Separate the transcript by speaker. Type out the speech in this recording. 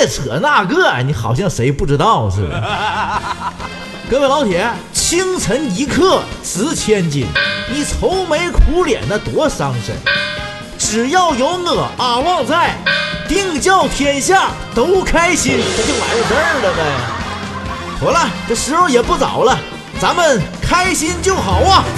Speaker 1: 别扯那个，你好像谁不知道似的。各位老铁，清晨一刻值千金，你愁眉苦脸那多伤身。只要有我阿旺在，定叫天下都开心，这就完事儿了呗。妥了，这时候也不早了，咱们开心就好啊。